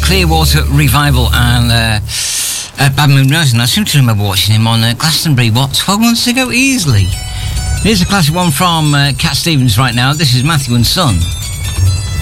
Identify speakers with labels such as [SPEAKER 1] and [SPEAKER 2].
[SPEAKER 1] Clearwater Revival and Bad Moon Rising. I seem to remember watching him on Glastonbury, 12 months ago? Easily. Here's a classic one from Cat Stevens right now. This is Matthew and Son.